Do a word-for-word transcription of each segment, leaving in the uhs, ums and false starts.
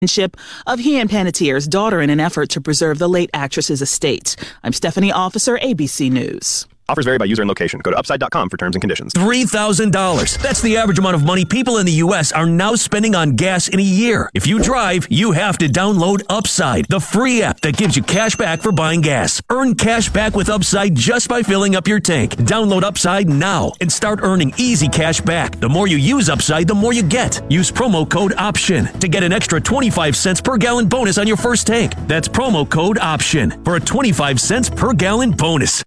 of he and Panettiere's daughter in an effort to preserve the late actress's estate. I'm Stephanie Officer, A B C News. Offers vary by user and location. Go to upside dot com for terms and conditions. three thousand dollars. That's the average amount of money people in the U S are now spending on gas in a year. If you drive, you have to download Upside, the free app that gives you cash back for buying gas. Earn cash back with Upside just by filling up your tank. Download Upside now and start earning easy cash back. The more you use Upside, the more you get. Use promo code OPTION to get an extra twenty-five cents per gallon bonus on your first tank. That's promo code OPTION for a twenty-five cents per gallon bonus.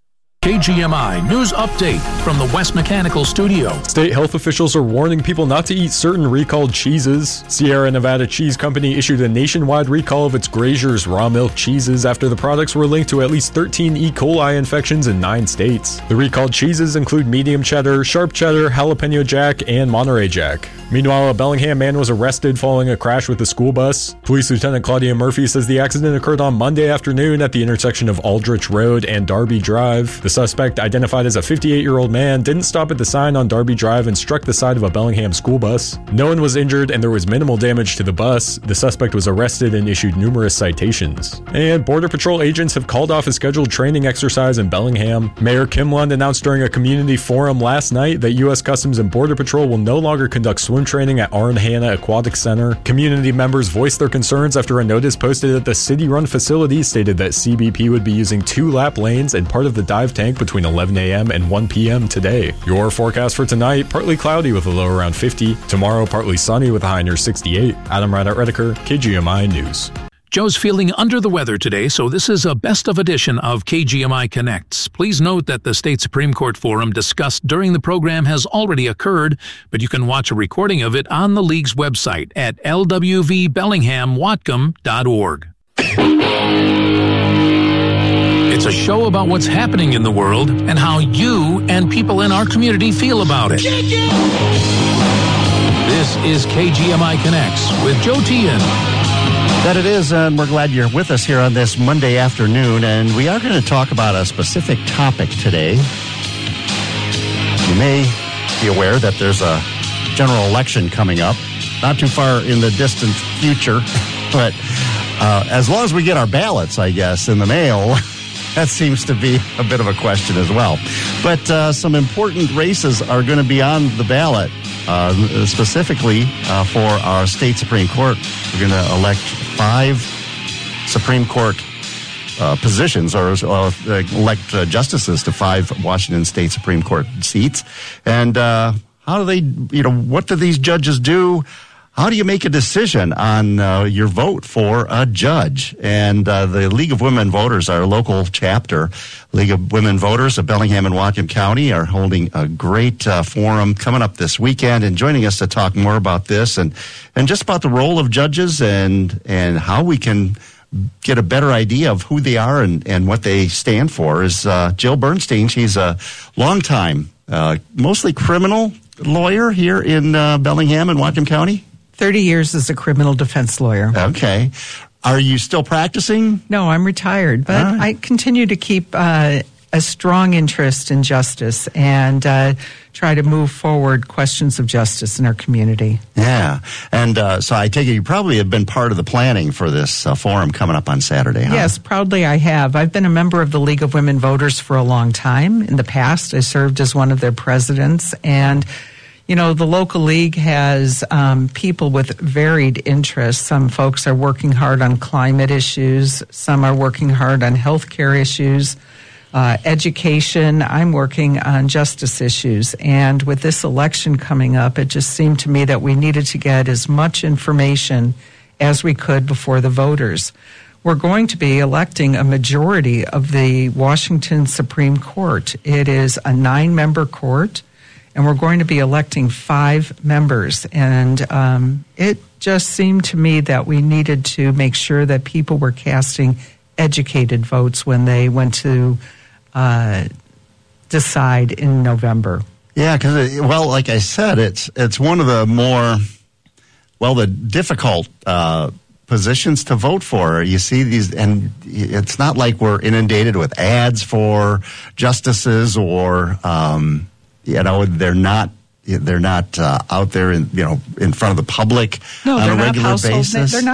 K G M I News Update from the West Mechanical Studio. State health officials are warning people not to eat certain recalled cheeses. Sierra Nevada Cheese Company issued a nationwide recall of its Grazier's raw milk cheeses after the products were linked to at least thirteen E. coli infections in nine states. The recalled cheeses include medium cheddar, sharp cheddar, jalapeno jack, and Monterey Jack. Meanwhile, a Bellingham man was arrested following a crash with a school bus. Police Lieutenant Claudia Murphy says the accident occurred on Monday afternoon at the intersection of Aldrich Road and Darby Drive. The suspect, identified as a fifty-eight-year-old man, didn't stop at the sign on Darby Drive and struck the side of a Bellingham school bus. No one was injured and there was minimal damage to the bus. The suspect was arrested and issued numerous citations. And Border Patrol agents have called off a scheduled training exercise in Bellingham. Mayor Kim Lund announced during a community forum last night that U S Customs and Border Patrol will no longer conduct swim training at Arn Hanna Aquatic Center. Community members voiced their concerns after a notice posted at the city-run facility stated that C B P would be using two lap lanes and part of the dive tank between eleven a.m. and one p.m. today. Your forecast for tonight: partly cloudy with a low around fifty. Tomorrow, partly sunny with a high near sixty-eight. Adam Raddat-Redeker, K G M I News. Joe's feeling under the weather today, so this is a best of edition of K G M I Connects. Please note that the state Supreme Court forum discussed during the program has already occurred, but you can watch a recording of it on the league's website at l w v bellingham watcom dot org. It's a show about what's happening in the world and how you and people in our community feel about it. This is K G M I Connects with Joe Tian. That it is, and we're glad you're with us here on this Monday afternoon, and we are going to talk about a specific topic today. You may be aware that there's a general election coming up, not too far in the distant future, but uh, as long as we get our ballots, I guess, in the mail, that seems to be a bit of a question as well. But uh, some important races are going to be on the ballot. Uh, specifically uh, for our state Supreme Court. We're going to elect five Supreme Court uh, positions, or uh, elect uh, justices to five Washington State Supreme Court seats. And uh, how do they, you know, what do these judges do? How do you make a decision on uh, your vote for a judge? And uh, the League of Women Voters, our local chapter, League of Women Voters of Bellingham and Whatcom County, are holding a great uh, forum coming up this weekend. And joining us to talk more about this and, and just about the role of judges and and how we can get a better idea of who they are and, and what they stand for is uh, Jill Bernstein. She's a longtime, uh, mostly criminal lawyer here in uh, Bellingham and Whatcom County. thirty years as a criminal defense lawyer. Okay. Are you still practicing? No, I'm retired, but right. I continue to keep uh, a strong interest in justice and uh, try to move forward questions of justice in our community. Yeah. And uh, so I take it you probably have been part of the planning for this uh, forum coming up on Saturday, huh? Yes, proudly I have. I've been a member of the League of Women Voters for a long time. In the past, I served as one of their presidents, and you know, the local league has um, people with varied interests. Some folks are working hard on climate issues. Some are working hard on healthcare issues, uh, education. I'm working on justice issues. And with this election coming up, it just seemed to me that we needed to get as much information as we could before the voters. We're going to be electing a majority of the Washington Supreme Court. It is a nine-member court, and we're going to be electing five members. And um, it just seemed to me that we needed to make sure that people were casting educated votes when they went to uh, decide in November. Yeah, because, well, like I said, it's it's one of the more, well, the difficult uh, positions to vote for. You see these, and it's not like we're inundated with ads for justices or... Um, You know, they're not they're not uh, out there in you know in front of the public no, on a not regular household basis. Na- they're not